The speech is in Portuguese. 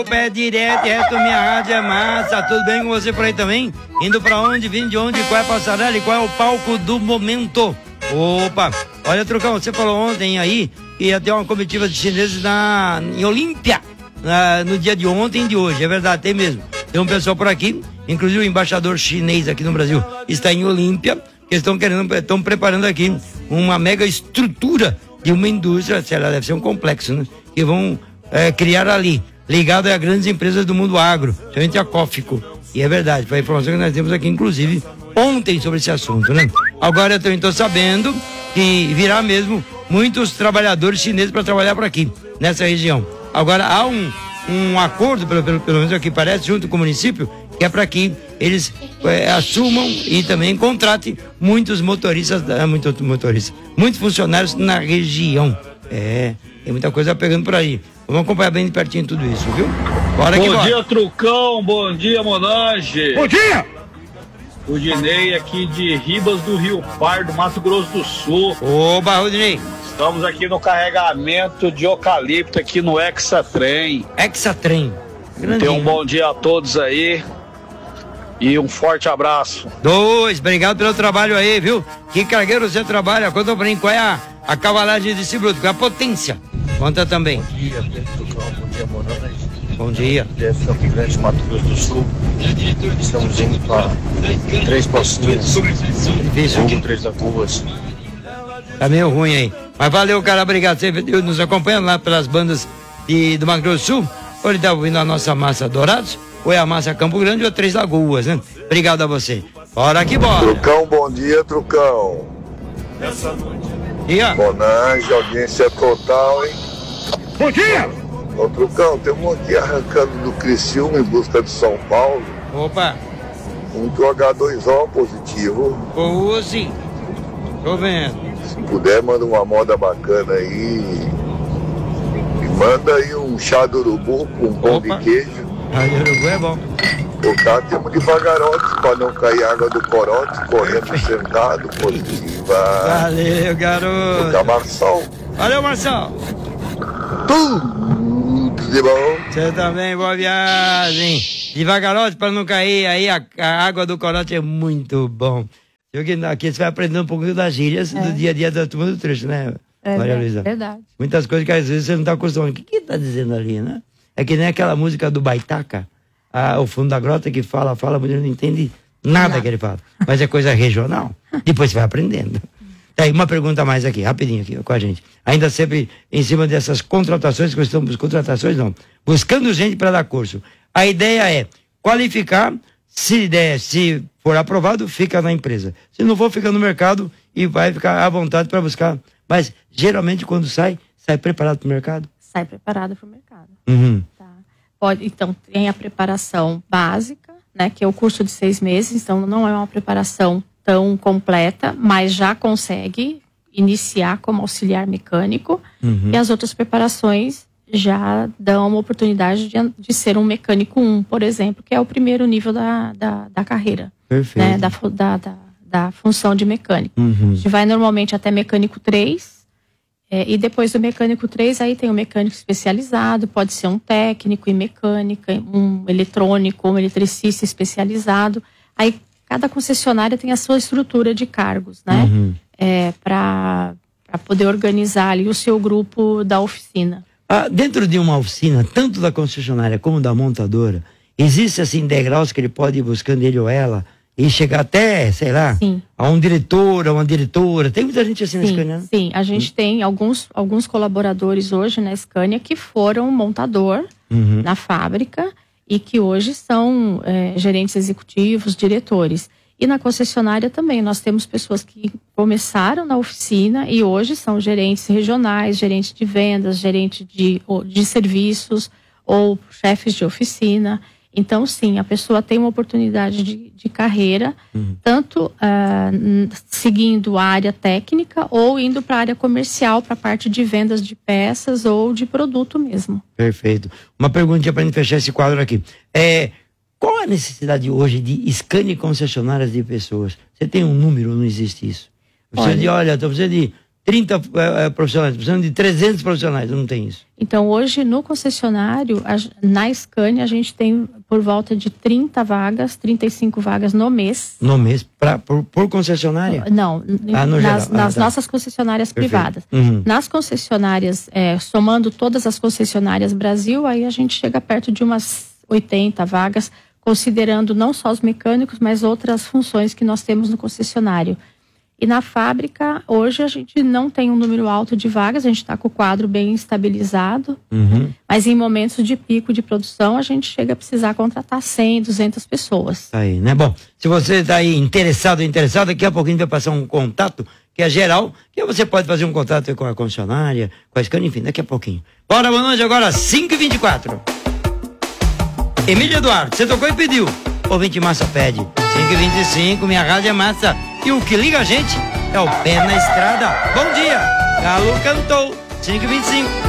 Pé direto, reto, minha rádio é massa. Tudo bem com você por aí também? Indo pra onde, vindo de onde, qual é a passarela e qual é o palco do momento? Opa, olha, Trucão, você falou ontem aí que ia ter uma comitiva de chineses em Olímpia, no dia de ontem e de hoje. É verdade, tem mesmo. Tem um pessoal por aqui, inclusive o embaixador chinês aqui no Brasil está em Olímpia, que estão preparando aqui uma mega estrutura de uma indústria, sei lá, deve ser um complexo, né? Que vão criar ali, ligado a grandes empresas do mundo agro, principalmente a Cófico. E é verdade, foi a informação que nós temos aqui, inclusive, ontem sobre esse assunto, né? Agora eu também estou sabendo que virá mesmo muitos trabalhadores chineses para trabalhar por aqui, nessa região. Agora há um acordo, pelo menos aqui parece, junto com o município, que é para que eles assumam e também contratem muitos muitos funcionários na região. Tem muita coisa pegando por aí. Vamos acompanhar bem de pertinho tudo isso, viu? Bora que bora. Bom dia, Trucão. Bom dia, Monange. Bom dia! O Dinei aqui de Ribas do Rio Pardo, Mato Grosso do Sul. Oba, Rodinei. Estamos aqui no carregamento de eucalipto aqui no Hexatrem. Hexatrem. Tenham um bom dia a todos aí e um forte abraço. Obrigado pelo trabalho aí, viu? Que cargueiro você trabalha? Conta pra mim qual é a cavalagem desse bruto, qual é a potência? Conta também. Bom dia, bom dia, Monange. Bom dia. Campo Grande, Mato Grosso do Sul. Estamos indo para 3 Pocinhas. Difícil. 3 Lagoas. Tá meio ruim aí. Mas valeu, cara, obrigado. Você nos acompanhando lá pelas bandas do Mato Grosso do Sul. Ou ele tá ouvindo a nossa massa Dourados, ou é a massa Campo Grande, ou é 3 Lagoas, né? Obrigado a você. Bora que bora. Trucão, bom dia, Trucão. Dia. Monange, audiência total, hein? Bom dia. Ô, Trucão, tem um aqui arrancando do Criciúma em busca de São Paulo. Opa. Um H2O positivo. Ô, sim. Tô vendo. Se puder, manda uma moda bacana aí. E manda aí um chá do urubu com pão de queijo. Chá de urubu é bom. O cá temos devagarote pra não cair água do corote, correndo sentado, positiva. Valeu, garoto. O cá, Marçal. Valeu, Marçal. Tudo de bom. Você também, boa viagem. Devagarote pra não cair aí, a água do corote é muito bom. Aqui você vai aprendendo um pouquinho das gírias do dia a dia da turma do trecho, né, Maria Luísa? Verdade. Muitas coisas que às vezes você não tá acostumado. O que tá dizendo ali, né? É que nem aquela música do Baitaca, o fundo da grota que fala, mas não entende nada que ele fala. Mas é coisa regional. Depois você vai aprendendo. Tá aí, uma pergunta mais aqui, rapidinho aqui com a gente. Ainda sempre em cima dessas contratações, que estamos buscando gente para dar curso. A ideia é qualificar, se for aprovado, fica na empresa. Se não for, fica no mercado e vai ficar à vontade para buscar. Mas, geralmente, quando sai preparado para o mercado? Sai preparado para o mercado. Uhum. Tá. Então, tem a preparação básica, né, que é o curso de 6 meses. Então, não é uma preparação tão completa, mas já consegue iniciar como auxiliar mecânico. Uhum. E as outras preparações já dão uma oportunidade de ser um mecânico 1, por exemplo, que é o primeiro nível da carreira. Perfeito. Né, da função de mecânico. Uhum. A gente vai normalmente até mecânico 3, e depois do mecânico 3, aí tem o mecânico especializado, pode ser um técnico em mecânica, um eletrônico, um eletricista especializado. Aí cada concessionária tem a sua estrutura de cargos, né? Uhum. Para poder organizar ali o seu grupo da oficina. Dentro de uma oficina, tanto da concessionária como da montadora, existe assim degraus que ele pode ir buscando, ele ou ela, e chegar até, sei lá, sim, a um diretor, a uma diretora. Tem muita gente assim na Scania, né? Sim, a gente tem alguns colaboradores hoje na Scania que foram montador na fábrica e que hoje são gerentes executivos, diretores. E na concessionária também, nós temos pessoas que começaram na oficina e hoje são gerentes regionais, gerentes de vendas, gerentes de serviços ou chefes de oficina. Então, sim, a pessoa tem uma oportunidade de carreira, tanto seguindo a área técnica ou indo para a área comercial, para a parte de vendas de peças ou de produto mesmo. Perfeito. Uma perguntinha para a gente fechar esse quadro aqui. Qual a necessidade hoje de Scania e concessionárias de pessoas? Você tem um número ou não existe isso? Você estou precisando de 30 profissionais, precisamos de 300 profissionais, não tem isso. Então, hoje, no concessionário, na Scania, a gente tem por volta de 30 vagas, 35 vagas no mês. No mês? Por concessionária? Não, nas nossas concessionárias privadas. Nas concessionárias, somando todas as concessionárias Brasil, aí a gente chega perto de umas 80 vagas, considerando não só os mecânicos, mas outras funções que nós temos no concessionário. E na fábrica, hoje a gente não tem um número alto de vagas, a gente está com o quadro bem estabilizado, mas em momentos de pico de produção, a gente chega a precisar contratar 100, 200 pessoas. Aí, né? Bom, se você está aí interessado, daqui a pouquinho vai passar um contato, que é geral, que você pode fazer um contato com a concessionária, com a Scania, enfim, daqui a pouquinho. Bora, boa noite, agora 5h24. Emília Eduardo, você tocou e pediu. Ouvinte Massa pede. 5h25, minha rádio é massa. E o que liga a gente é o pé na estrada. Bom dia! Galo cantou. 5h25.